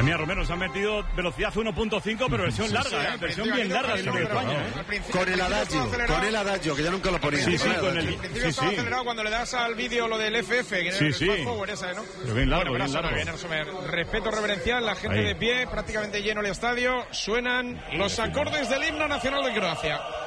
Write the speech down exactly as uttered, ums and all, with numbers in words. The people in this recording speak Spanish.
Madre mía, Romero, se ha metido velocidad uno punto cinco, pero versión Sí, larga, sí, ¿eh? Versión bien larga del himno de España, ¿eh? Con el adagio, con el adagio, que ya nunca lo ponía. Sí, sí, con el... Al principio Sí, estaba sí. acelerado cuando le das al vídeo lo del F F, que Sí, es sí. el fast forward esa, ¿no? Pero bien largo, Bueno, bien pero largo. bien, resumen. Respeto reverencial, la gente Ahí. de pie, prácticamente lleno el estadio, suenan los acordes del himno nacional de Croacia.